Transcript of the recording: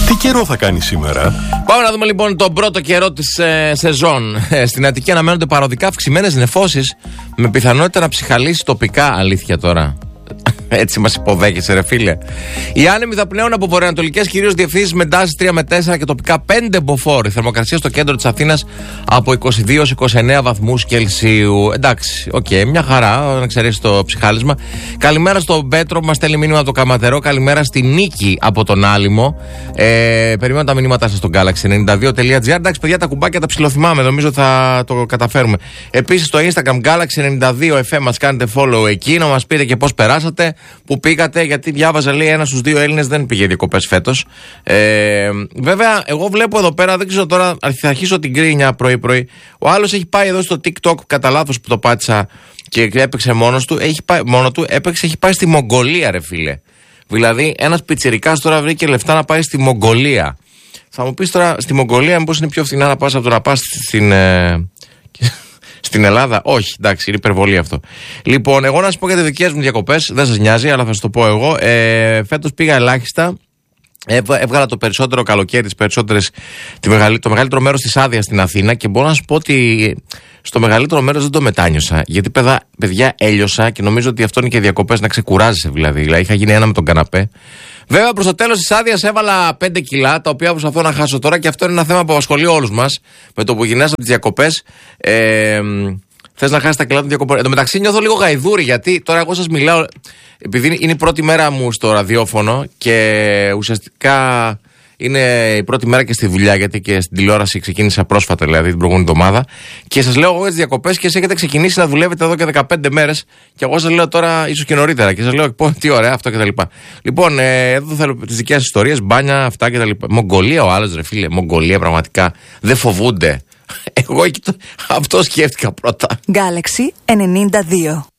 Τι καιρό θα κάνει σήμερα? Πάμε να δούμε λοιπόν τον πρώτο καιρό της σεζόν. Στην Αττική αναμένονται παροδικά αυξημένες νεφώσεις με πιθανότητα να ψυχαλίσει τοπικά. Αλήθεια τώρα. Έτσι μας υποδέχεσαι, ρε φίλε. Οι άνεμοι θα πνέουν από βορειοανατολικές κυρίως διευθύνσεις με τάσεις 3 με 4 και τοπικά 5 μποφόρ. Η θερμοκρασία στο κέντρο της Αθήνας από 22-29 βαθμούς Κελσίου. Εντάξει, μια χαρά, να ξέρεις το ψυχάλισμα. Καλημέρα στον Πέτρο που μας στέλνει μήνυμα από το Καματερό. Καλημέρα στη Νίκη από τον Άλυμο. Περιμένω τα μηνύματά σας στον Galaxy92.gr. Εντάξει, παιδιά, τα κουμπάκια τα ψιλοθυμάμαι. Νομίζω θα το καταφέρουμε. Επίσης στο Instagram Galaxy92FM μας κάνετε follow εκεί, να μας πείτε και πώς περάσατε. Που πήγατε, γιατί διάβαζα, λέει, 1 στους 2 Έλληνες δεν πήγε διακοπές φέτος. Βέβαια, εγώ βλέπω εδώ πέρα, δεν ξέρω τώρα, θα αρχίσω την κρίνια πρωί-πρωί. Ο άλλος έχει πάει εδώ στο TikTok, κατά λάθος που το πάτησα και έπαιξε μόνος του. Έχει πάει στη Μογγολία, ρε φίλε. Δηλαδή, ένας πιτσιρικάς τώρα βρήκε λεφτά να πάει στη Μογγολία. Θα μου πεις τώρα, στη Μογγολία, μήπως είναι πιο φθηνά να πας από το να πας στην Ελλάδα? Όχι, εντάξει, είναι υπερβολή αυτό. Λοιπόν, εγώ να σας πω για τις δικές μου διακοπές, δεν σας νοιάζει, αλλά θα σας το πω εγώ. Φέτος πήγα ελάχιστα. Έβγαλα το περισσότερο καλοκαίρι, το μεγαλύτερο μέρος της άδειας στην Αθήνα και μπορώ να σας πω ότι στο μεγαλύτερο μέρος δεν το μετάνιωσα. Γιατί παιδιά έλειωσα και νομίζω ότι αυτό είναι και διακοπές, να ξεκουράζεσαι δηλαδή. Δηλαδή είχα γίνει ένα με τον καναπέ. Βέβαια προς το τέλος της άδειας έβαλα 5 κιλά, τα οποία προσπαθώ να χάσω τώρα και αυτό είναι ένα θέμα που απασχολεί όλους μας. Με το που γυρνάς από τις διακοπές, θες να χάσεις τα κιλά των διακοπών. Εν τω μεταξύ νιώθω λίγο γαϊδούρι, γιατί τώρα εγώ σας μιλάω, επειδή είναι η πρώτη μέρα μου στο ραδιόφωνο και ουσιαστικά είναι η πρώτη μέρα και στη δουλειά, γιατί και στην τηλεόραση ξεκίνησα πρόσφατα, δηλαδή την προηγούμενη εβδομάδα. Και σας λέω εγώ για τις διακοπές και εσείς έχετε ξεκινήσει να δουλεύετε εδώ και 15 μέρες. Και εγώ σας λέω τώρα, ίσως και νωρίτερα. Και σας λέω, τι ωραία αυτό κτλ. Λοιπόν, εδώ θέλω τις δικές σας ιστορίες, μπάνια, αυτά κτλ. Μογγολία ο άλλος, ρε φίλε. Μογγολία πραγματικά. Δεν φοβούνται. Εγώ αυτό σκέφτηκα πρώτα. Galaxy 92.